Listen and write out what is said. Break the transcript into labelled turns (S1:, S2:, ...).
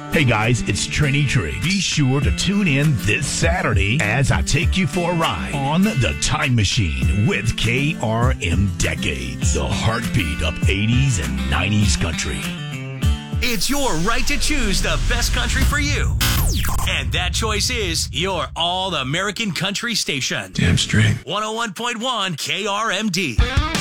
S1: Hey guys, it's Trini Tree. Be sure to tune in this Saturday as I take you for a ride on the Time Machine with KRM Decades, the heartbeat of 80s and 90s country.
S2: It's your right to choose the best country for you. And that choice is your All-American Country station.
S3: Damn straight.
S2: 101.1 KRMD.